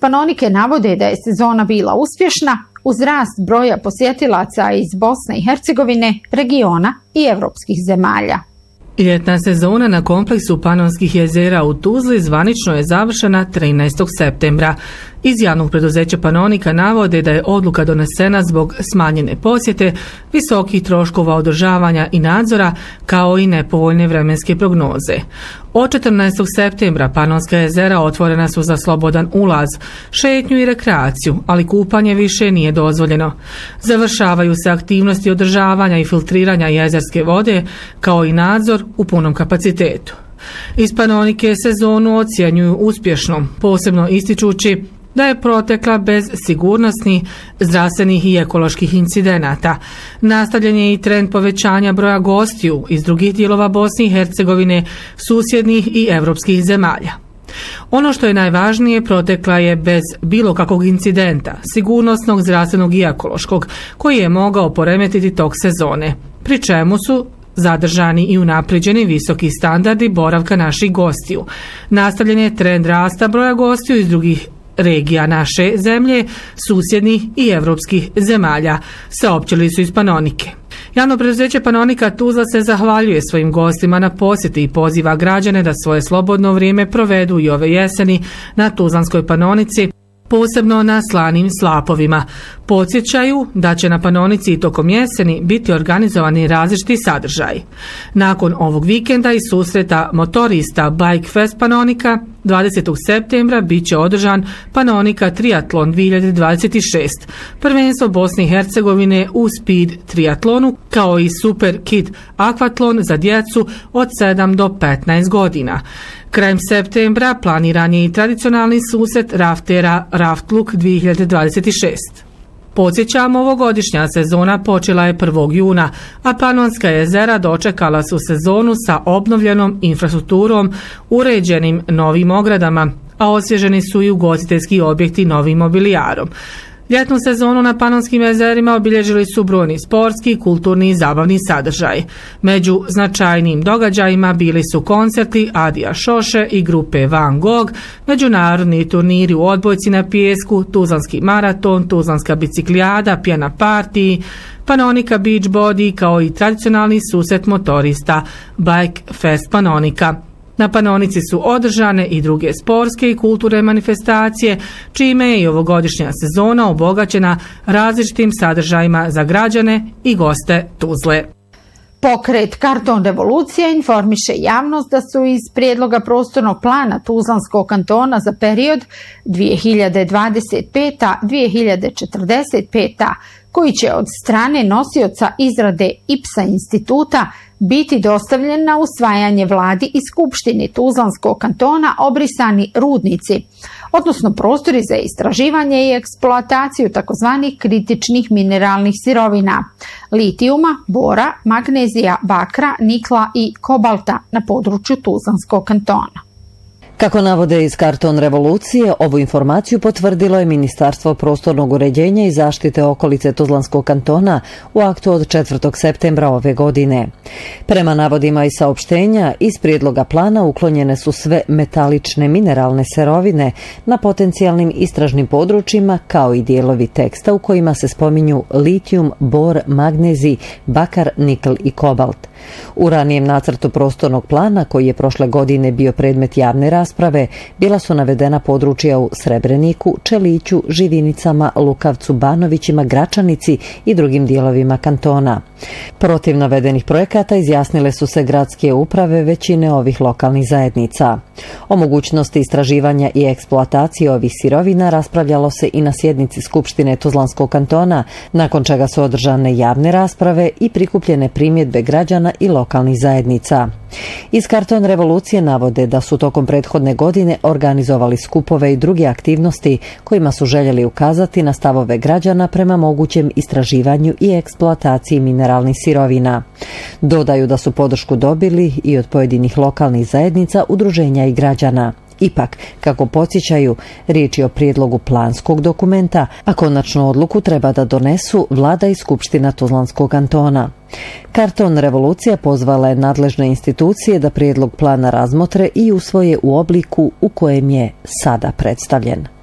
Panonike navode da je sezona bila uspješna uz rast broja posjetilaca iz Bosne i Hercegovine, regiona i evropskih zemalja. Ljetna sezona na kompleksu Panonskih jezera u Tuzli zvanično je završena 13. septembra. Iz javnog preduzeća Panonika navode da je odluka donesena zbog smanjene posjete, visokih troškova održavanja i nadzora, kao i nepovoljne vremenske prognoze. Od 14. septembra Panonska jezera otvorena su za slobodan ulaz, šetnju i rekreaciju, ali kupanje više nije dozvoljeno. Završavaju se aktivnosti održavanja i filtriranja jezerske vode, kao i nadzor u punom kapacitetu. Iz Panonike sezonu ocjenjuju uspješnom, posebno ističući da je protekla bez sigurnosnih, zdravstvenih i ekoloških incidenata. Nastavljen je i trend povećanja broja gostiju iz drugih dijelova Bosne i Hercegovine, susjednih i evropskih zemalja. Ono što je najvažnije, protekla je bez bilo kakvog incidenta, sigurnosnog, zdravstvenog i ekološkog, koji je mogao poremetiti tok sezone, pri čemu su zadržani i unapređeni visoki standardi boravka naših gostiju. Nastavljen je trend rasta broja gostiju iz drugih regija naše zemlje, susjednih i evropskih zemalja, saopćili su iz Panonike. Javno preduzeće Panonika Tuzla se zahvaljuje svojim gostima na posjeti i poziva građane da svoje slobodno vrijeme provedu i ove jeseni na Tuzlanskoj Panonici, posebno na slanim slapovima. Podsjećaju da će na Panonici i tokom jeseni biti organizovani različiti sadržaji. Nakon ovog vikenda i susreta motorista Bike Fest Panonika, 20. septembra bit će održan Panonika Triatlon 2026, prvenstvo Bosne i Hercegovine u speed triatlonu, kao i Super Kid Aquatlon za djecu od 7 do 15 godina. Krajem septembra planiran je i tradicionalni susret raftera Raftluk 2026. Podsjećamo, ovogodišnja sezona počela je 1. juna, a Panonska jezera dočekala su sezonu sa obnovljenom infrastrukturom, uređenim novim ogradama, a osvježeni su i ugostiteljski objekti novim mobilijarom. Ljetnu sezonu na Panonskim jezerima obilježili su brojni sportski, kulturni i zabavni sadržaj. Među značajnim događajima bili su koncerti Adija Šoše i grupe Van Gogh, međunarodni turniri u odbojci na pijesku, Tuzlanski maraton, Tuzlanska biciklijada, pjena partiji, Panonika Beach Body, kao i tradicionalni susret motorista Bike Fest Panonika. Na Panonici su održane i druge sportske i kulturne manifestacije, čime je i ovogodišnja sezona obogaćena različitim sadržajima za građane i goste Tuzle. Pokret Karton Revolucija informiše javnost da su iz prijedloga prostornog plana Tuzlanskog kantona za period 2025-2045, koji će od strane nosioca izrade IPSA instituta biti dostavljen na usvajanje vladi i skupštini Tuzlanskog kantona obrisani rudnici, odnosno prostori za istraživanje i eksploataciju takozvanih kritičnih mineralnih sirovina, litijuma, bora, magnezija, bakra, nikla i kobalta na području Tuzlanskog kantona. Kako navode iz Karton Revolucije, ovu informaciju potvrdilo je Ministarstvo prostornog uređenja i zaštite okolice Tuzlanskog kantona u aktu od 4. septembra ove godine. Prema navodima i saopštenja, iz prijedloga plana uklonjene su sve metalične mineralne sirovine na potencijalnim istražnim područjima, kao i dijelovi teksta u kojima se spominju litijum, bor, magnezij, bakar, nikl i kobalt. U ranijem nacrtu prostornog plana, koji je prošle godine bio predmet javne rasprave, bila su navedena područja u Srebreniku, Čeliću, Živinicama, Lukavcu, Banovićima, Gračanici i drugim dijelovima kantona. Protiv navedenih projekata izjasnile su se gradske uprave većine ovih lokalnih zajednica. O mogućnosti istraživanja i eksploatacije ovih sirovina raspravljalo se i na sjednici Skupštine Tuzlanskog kantona, nakon čega su održane javne rasprave i prikupljene primjedbe građana i lokalnih zajednica. Iz Karton Revolucije navode da su tokom prethodne godine organizovali skupove i druge aktivnosti kojima su željeli ukazati na stavove građana prema mogućem istraživanju i eksploataciji mineralnih sirovina. Dodaju da su podršku dobili i od pojedinih lokalnih zajednica, udruženja i građana. Ipak, kako podsjećaju, riječ je o prijedlogu planskog dokumenta, a konačnu odluku treba da donesu vlada i skupština Tuzlanskog kantona. Karton Revolucija pozvala je nadležne institucije da prijedlog plana razmotre i usvoje u obliku u kojem je sada predstavljen.